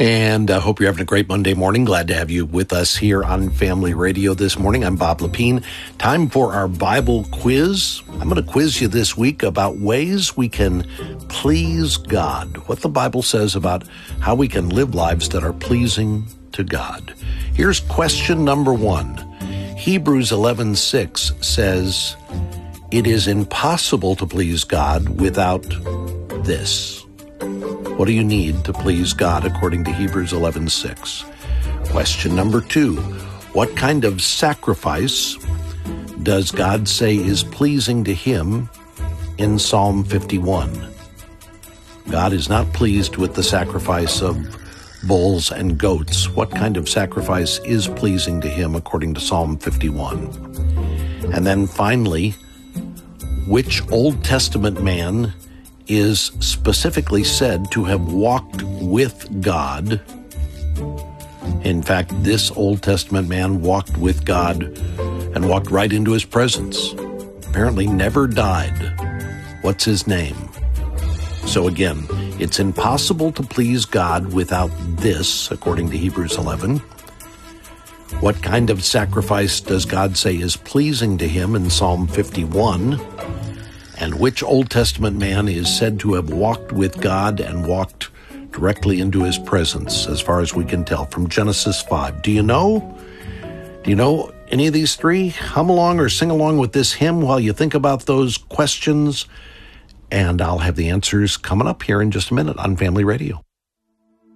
And I hope you're having a great Monday morning. Glad to have you with us here on Family Radio this morning. I'm Bob Lepine. Time for our Bible quiz. I'm going to quiz you this week about ways we can please God, what the Bible says about how we can live lives that are pleasing to God. Here's question number 1. Hebrews 11:6 says, "It is impossible to please God without this." What do you need to please God according to Hebrews 11:6? Question number 2. What kind of sacrifice does God say is pleasing to Him in Psalm 51? God is not pleased with the sacrifice of bulls and goats. What kind of sacrifice is pleasing to Him according to Psalm 51? And then finally, which Old Testament man is specifically said to have walked with God? In fact, this Old Testament man walked with God and walked right into His presence. Apparently never died. What's his name? So again, it's impossible to please God without this, according to Hebrews 11. What kind of sacrifice does God say is pleasing to Him in Psalm 51? And which Old Testament man is said to have walked with God and walked directly into His presence, as far as we can tell, from Genesis 5? Do you know? Do you know any of these three? Hum along or sing along with this hymn while you think about those questions, and I'll have the answers coming up here in just a minute on Family Radio.